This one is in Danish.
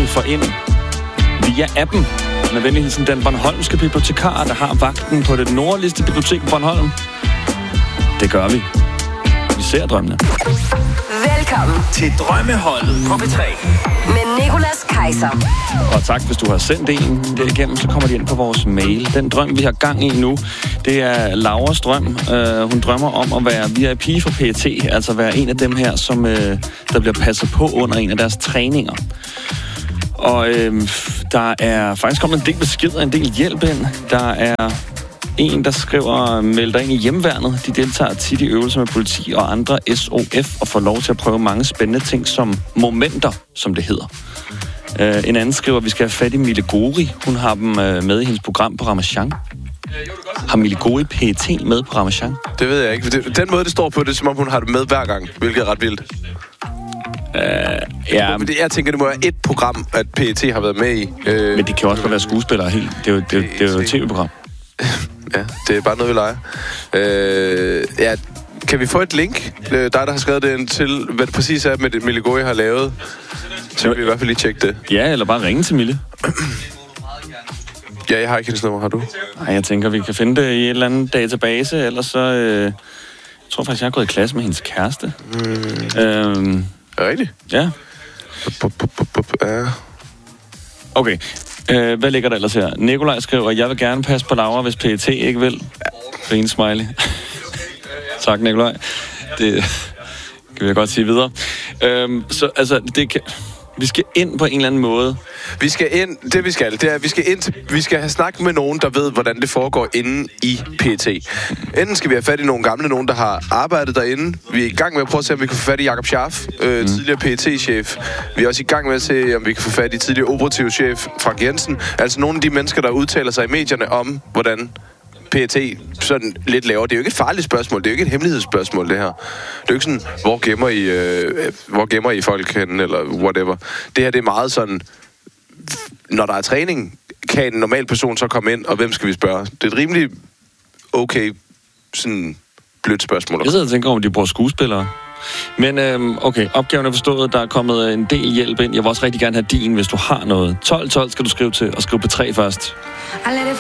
få ind via appen. Med venlig hilsen den bornholmske bibliotekar, der har vagten på det nordligste bibliotek på Bornholm. Det gør vi. Vi ser drømmene. Velkommen til Drømmeholdet på P3 med Nicolas Kaiser. Og tak, hvis du har sendt en derigennem, så kommer de ind på vores mail. Den drøm, vi har gang i nu, det er Lauras drøm. Hun drømmer om at være VIP for PET, altså være en af dem her, som der bliver passet på under en af deres træninger. Og der er faktisk kommet en del beskeder, en del hjælp ind. Der er en, der skriver, meld dig ind i hjemmeværnet. De deltager tit i øvelser med politi og andre SOF og får lov til at prøve mange spændende ting som momenter, som det hedder. En anden skriver, vi skal have fat i Mille Gori. Hun har dem med i hendes program på Ramachan. Har Mille Gori PET med på Ramachan? Det ved jeg ikke. Den måde, det står på, det er som om hun har det med hver gang, hvilket er ret vildt. Ja. Jeg tænker, det må være et program, at PET har været med i. Men de kan jo også godt være skuespillere helt. Det er jo et tv-program. Ja, det er bare noget, vi leger. Ja, kan vi få et link? Dig, der har skrevet det ind til, hvad det præcis er, med det Mille Gori har lavet. Så kan vi i hvert fald lige tjekke det. Ja, eller bare ringe til Mille. Ja, jeg har ikke hendes nummer. Har du? Nej, jeg tænker, vi kan finde det i en eller anden database, ellers så... jeg tror faktisk, jeg har gået i klasse med hendes kæreste. Er det rigtigt? Ja. Ja. Okay. Hvad ligger der ellers her? Nikolaj skriver, jeg vil gerne passe på Laura, hvis PET ikke vil. Green smiley. Tak, Nikolaj. Det kan vi godt sige videre. Så altså, vi skal ind på en eller anden måde. Vi skal ind, det er, vi skal have snakket med nogen, der ved, hvordan det foregår inde i PET. Enten skal vi have fat i nogle gamle, nogen, der har arbejdet derinde. Vi er i gang med at prøve at se, om vi kan få fat i Jakob Scharf, tidligere PET-chef. Vi er også i gang med at se, om vi kan få fat i tidligere operativ chef Frank Jensen. Altså nogle af de mennesker, der udtaler sig i medierne om, hvordan PET sådan lidt laver. Det er jo ikke et farligt spørgsmål. Det er jo ikke et hemmelighedsspørgsmål, det her. Det er jo ikke sådan, hvor gemmer I folk hen, eller whatever. Det her, det er meget sådan, når der er træning, kan en normal person så komme ind, og hvem skal vi spørge? Det er et rimelig okay, sådan blødt spørgsmål. Jeg sidder og tænker, om de bruger skuespillere. Men okay, opgaven er forstået. Der er kommet en del hjælp ind. Jeg vil også rigtig gerne have din, hvis du har noget. 12 skal du skrive til, og skrive på 3 først.